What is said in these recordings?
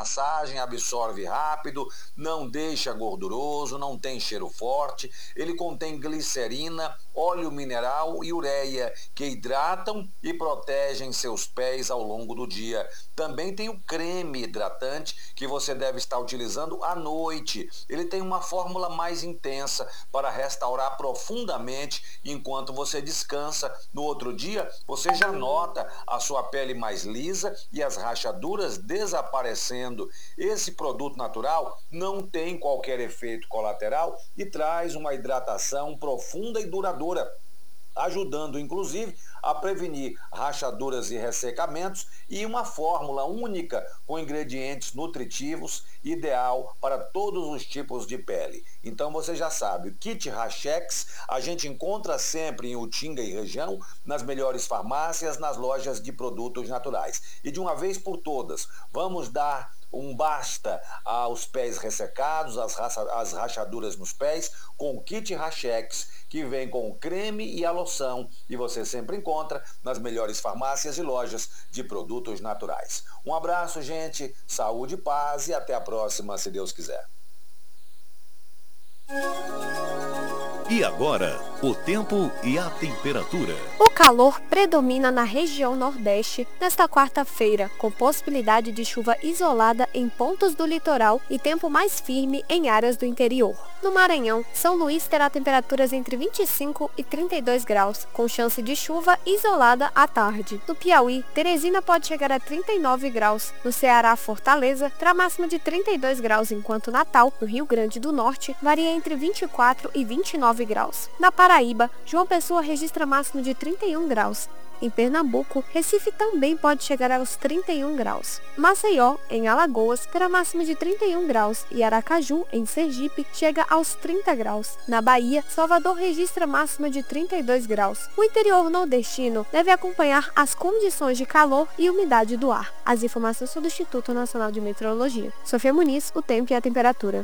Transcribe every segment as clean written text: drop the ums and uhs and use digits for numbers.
massagem, absorve rápido, não deixa gorduroso, não tem cheiro forte. Ele contém glicerina, óleo mineral e ureia, que hidratam e protegem seus pés ao longo do dia. Também tem o creme hidratante, que você deve estar utilizando à noite. Ele tem uma fórmula mais intensa para restaurar profundamente enquanto você descansa. No outro dia, você já nota a sua pele mais lisa e as rachaduras desaparecendo. Esse produto natural não tem qualquer efeito colateral e traz uma hidratação profunda e duradoura, ajudando inclusive a prevenir rachaduras e ressecamentos, e uma fórmula única com ingredientes nutritivos, ideal para todos os tipos de pele. Então você já sabe, o Kit Rachex a gente encontra sempre em Utinga e região, nas melhores farmácias, nas lojas de produtos naturais. E de uma vez por todas, vamos dar um basta aos pés ressecados, às rachaduras nos pés, com o Kit Rachex, que vem com o creme e a loção, e você sempre encontra nas melhores farmácias e lojas de produtos naturais. Um abraço, gente, saúde, paz e até a próxima, se Deus quiser. E agora, o tempo e a temperatura. O calor predomina na região Nordeste nesta quarta-feira, com possibilidade de chuva isolada em pontos do litoral e tempo mais firme em áreas do interior. No Maranhão, São Luís terá temperaturas entre 25 e 32 graus, com chance de chuva isolada à tarde. No Piauí, Teresina pode chegar a 39 graus. No Ceará, Fortaleza terá máxima de 32 graus, enquanto Natal, no Rio Grande do Norte, varia entre 24 e 29 graus. Na Paraíba, João Pessoa registra máximo de 31 graus. Em Pernambuco, Recife também pode chegar aos 31 graus. Maceió, em Alagoas, terá máxima de 31 graus e Aracaju, em Sergipe, chega aos 30 graus. Na Bahia, Salvador registra máxima de 32 graus. O interior nordestino deve acompanhar as condições de calor e umidade do ar. As informações são do Instituto Nacional de Meteorologia. Sofia Muniz, o tempo e a temperatura.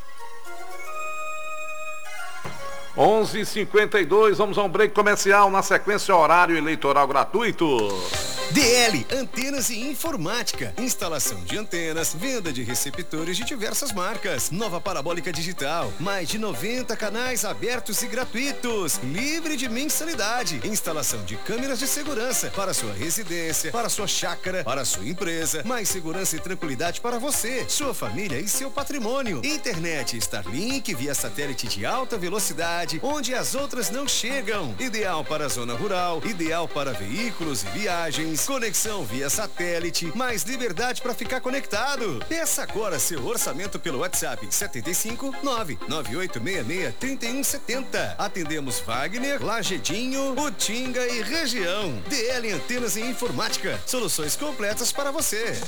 11h52, vamos a um break comercial, na sequência horário eleitoral gratuito. DL Antenas e Informática. Instalação de antenas, venda de receptores de diversas marcas. Nova parabólica digital. Mais de 90 canais abertos e gratuitos. Livre de mensalidade. Instalação de câmeras de segurança para sua residência, para sua chácara, para sua empresa. Mais segurança e tranquilidade para você, sua família e seu patrimônio. Internet Starlink via satélite de alta velocidade, onde as outras não chegam. Ideal para a zona rural, ideal para veículos e viagens. Conexão via satélite, mais liberdade para ficar conectado. Peça agora seu orçamento pelo WhatsApp 75 99866 3170. Atendemos Wagner, Lagedinho, Utinga e região. DL Antenas e Informática. Soluções completas para você.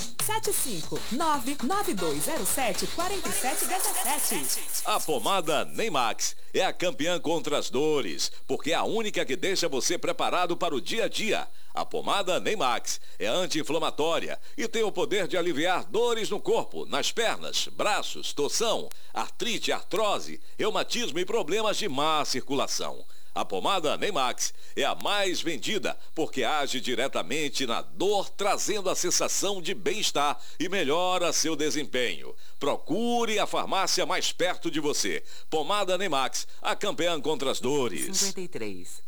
75992074717. A pomada Neymax é a campeã contra as dores, porque é a única que deixa você preparado para o dia a dia. A pomada Neymax é anti-inflamatória e tem o poder de aliviar dores no corpo, nas pernas, braços, torção, artrite, artrose, reumatismo e problemas de má circulação. A pomada Neymax é a mais vendida porque age diretamente na dor, trazendo a sensação de bem-estar e melhora seu desempenho. Procure a farmácia mais perto de você. Pomada Neymax, a campeã contra as dores. 53.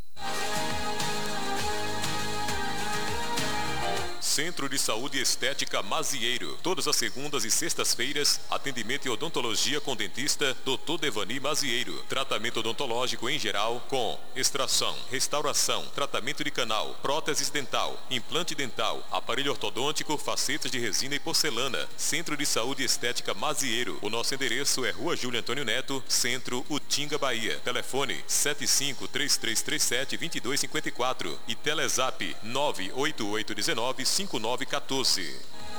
Centro de Saúde e Estética Mazieiro. Todas as segundas e sextas-feiras, atendimento e odontologia com dentista Dr. Devani Mazieiro. Tratamento odontológico em geral com extração, restauração, tratamento de canal, próteses dental, implante dental, aparelho ortodôntico, facetas de resina e porcelana. Centro de Saúde e Estética Mazieiro. O nosso endereço é Rua Júlio Antônio Neto, Centro, Utinga, Bahia. Telefone 75-3337-2254 e Telezap 98819 5914.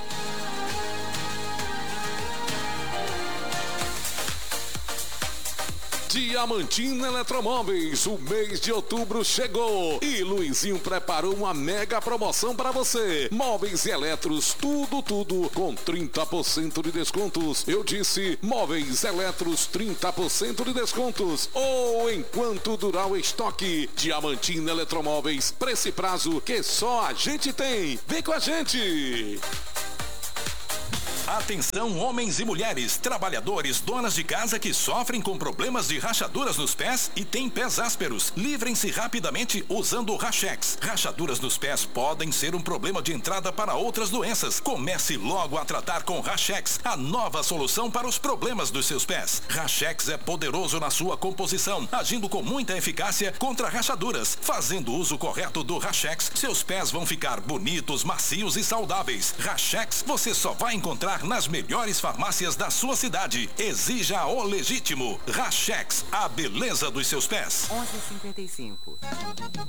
Diamantina Eletromóveis, o mês de outubro chegou e Luizinho preparou uma mega promoção para você. Móveis e eletros, tudo com 30% de descontos. Eu disse móveis, eletros, 30% de descontos. Ou enquanto durar o estoque. Diamantina Eletromóveis, preço e prazo que só a gente tem. Vem com a gente! Atenção, homens e mulheres, trabalhadores, donas de casa que sofrem com problemas de rachaduras nos pés e têm pés ásperos. Livrem-se rapidamente usando o Rachex. Rachaduras nos pés podem ser um problema de entrada para outras doenças. Comece logo a tratar com Rachex, a nova solução para os problemas dos seus pés. Rachex é poderoso na sua composição, agindo com muita eficácia contra rachaduras. Fazendo uso correto do Rachex, seus pés vão ficar bonitos, macios e saudáveis. Rachex você só vai encontrar nas melhores farmácias da sua cidade. Exija o legítimo. Rachex, a beleza dos seus pés. 11h55.